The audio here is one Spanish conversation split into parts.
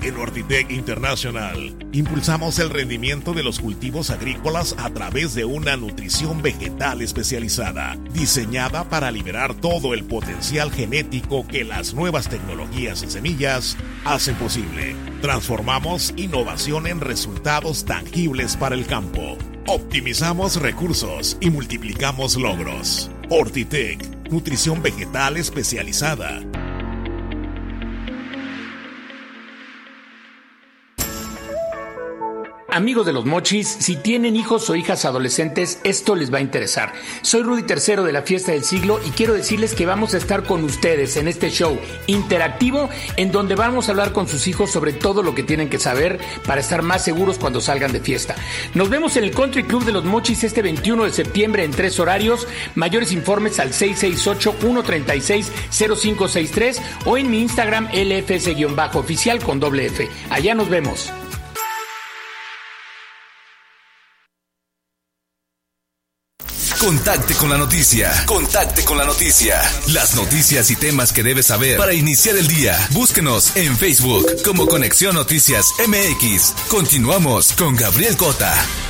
En Ortitec International, impulsamos el rendimiento de los cultivos agrícolas a través de una nutrición vegetal especializada, diseñada para liberar todo el potencial genético que las nuevas tecnologías en semillas hacen posible. Transformamos innovación en resultados tangibles para el campo. Optimizamos recursos y multiplicamos logros. Ortitec, nutrición vegetal especializada. Amigos de los Mochis, si tienen hijos o hijas adolescentes, esto les va a interesar. Soy Rudy III de la Fiesta del Siglo y quiero decirles que vamos a estar con ustedes en este show interactivo en donde vamos a hablar con sus hijos sobre todo lo que tienen que saber para estar más seguros cuando salgan de fiesta. Nos vemos en el Country Club de los Mochis este 21 de septiembre en 3 horarios. Mayores informes al 668-136-0563 o en mi Instagram LFS-oficial con doble F. Allá nos vemos. Contacte con la noticia. Contacte con la noticia. Las noticias y temas que debes saber para iniciar el día. Búsquenos en Facebook como Conexión Noticias MX. Continuamos con Gabriel Cota.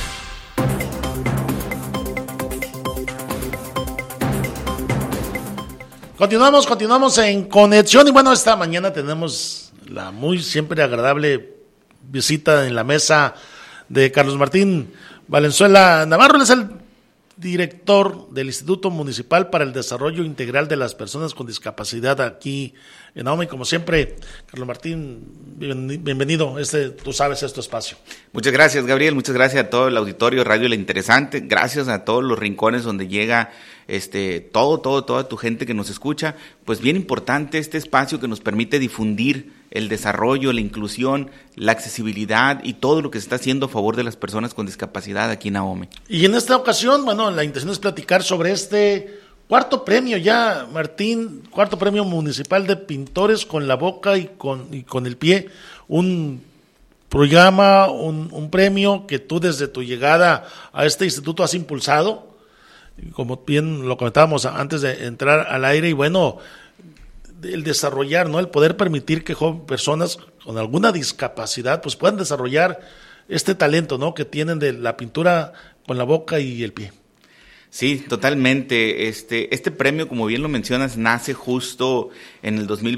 Continuamos en Conexión y bueno, esta mañana tenemos la muy siempre agradable visita en la mesa de Carlos Martín Valenzuela Navarro. Él es el director del Instituto Municipal para el Desarrollo Integral de las Personas con Discapacidad aquí en Ahome. Como siempre, Carlos Martín, bienvenido. Tú sabes, es tu espacio. Muchas gracias, Gabriel. Muchas gracias a todo el auditorio Radio La Interesante. Gracias a todos los rincones donde llega toda tu gente que nos escucha. Pues bien importante este espacio que nos permite difundir el desarrollo, la inclusión, la accesibilidad y todo lo que se está haciendo a favor de las personas con discapacidad aquí en Ahome. Y en esta ocasión, bueno, la intención es platicar sobre este cuarto premio ya, Martín, cuarto premio municipal de pintores con la boca y con el pie, un programa, un premio que tú desde tu llegada a este instituto has impulsado, como bien lo comentábamos antes de entrar al aire, y bueno, el desarrollar, ¿no? El poder permitir que personas con alguna discapacidad pues puedan desarrollar este talento, ¿no? Que tienen de la pintura con la boca y el pie. Sí, totalmente. Este premio, como bien lo mencionas, nace justo en el 2020.